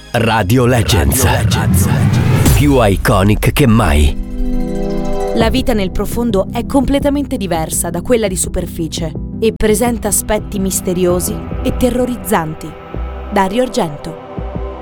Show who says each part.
Speaker 1: Radio Legends. Più iconic che mai.
Speaker 2: La vita nel profondo è completamente diversa da quella di superficie e presenta aspetti misteriosi e terrorizzanti. Dario Argento.